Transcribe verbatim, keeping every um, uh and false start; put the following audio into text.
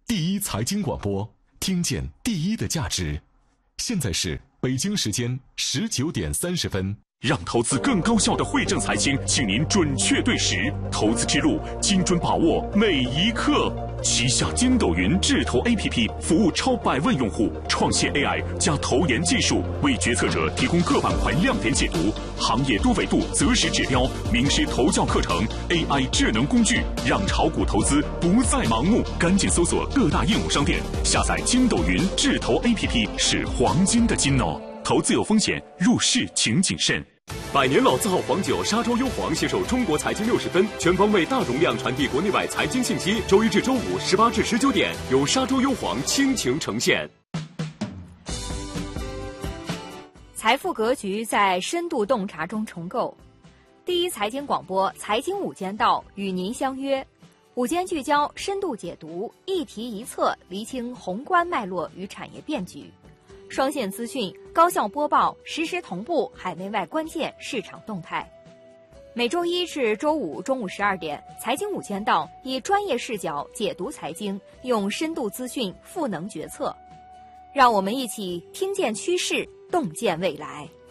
第一财经广播，听见第一的价值。现在是北京时间十九点三十分。 让投资更高效的惠正财经，请您准确对时，投资之路精准把握每一刻。旗下筋斗云智投 A P P 服务超百万用户，创新 A I 加投研技术，为决策者提供各板块亮点解读、行业多维度择时指标、名师投教课程、A I 智能工具，让炒股投资不再盲目。赶紧搜索各大应用商店，下载筋斗云智投 A P P 是黄金的金哦。投资有风险，入市请谨慎。 百年老字号黄酒沙洲优黄携手中国财经六十分，全方位大容量传递国内外财经信息。周一至周五十八至十九点，由沙洲优黄倾情呈现。 财富格局在深度洞察中重构。第一财经广播财经午间道与您相约，午间聚焦，深度解读，一题一策，厘清宏观脉络与产业变局。双线资讯，高效播报，实时同步海内外关键市场动态。每周一至周五中午十二点，财经午间道以专业视角解读财经，用深度资讯赋能决策。让我们一起听见趋势，洞见未来。